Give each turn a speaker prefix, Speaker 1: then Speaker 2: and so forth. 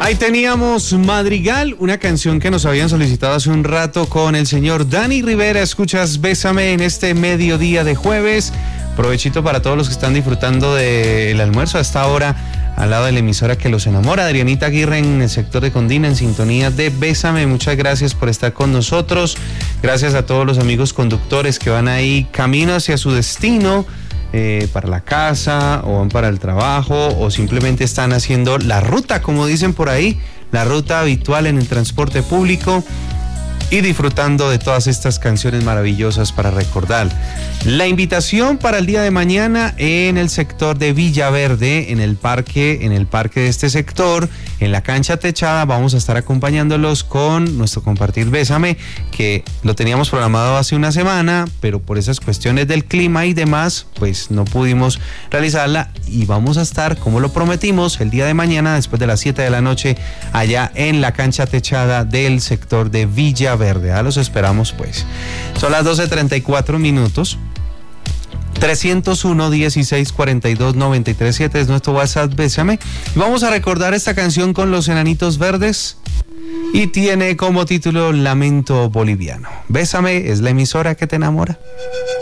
Speaker 1: Ahí teníamos Madrigal, una canción que nos habían solicitado hace un rato con el señor Dani Rivera. Escuchas Bésame en este mediodía de jueves. Provechito para todos los que están disfrutando del almuerzo a esta hora al lado de la emisora que los enamora. Adrianita Aguirre en el sector de Condina, en sintonía de Bésame. Muchas gracias por estar con nosotros. Gracias a todos los amigos conductores que van ahí camino hacia su destino. Para la casa o van para el trabajo o simplemente están haciendo la ruta, como dicen por ahí, la ruta habitual en el transporte público y disfrutando de todas estas canciones maravillosas para recordar. La invitación para el día de mañana en el sector de Villaverde, en el parque de este sector, en la cancha techada, vamos a estar acompañándolos con nuestro Compartir Bésame, que lo teníamos programado hace una semana, pero por esas cuestiones del clima y demás, pues no pudimos realizarla y vamos a estar, como lo prometimos, el día de mañana, después de las 7 de la noche, allá en la cancha techada del sector de Villaverde. Ya los esperamos, pues. Son las 12:34. 301-1642-937 es nuestro WhatsApp, Bésame. Vamos a recordar esta canción con los Enanitos Verdes y tiene como título Lamento Boliviano. Bésame es la emisora que te enamora.